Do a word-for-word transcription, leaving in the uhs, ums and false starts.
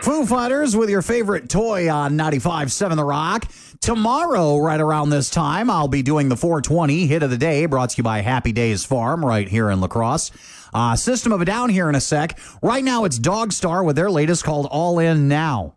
Foo Fighters with your favorite toy on ninety-five point seven The Rock. Tomorrow, right around this time, I'll be doing the four twenty Hit of the Day, brought to you by Happy Days Farm right here in La Crosse. Uh, System of a Down here in a sec. Right now, it's Dogstar with their latest called All In Now.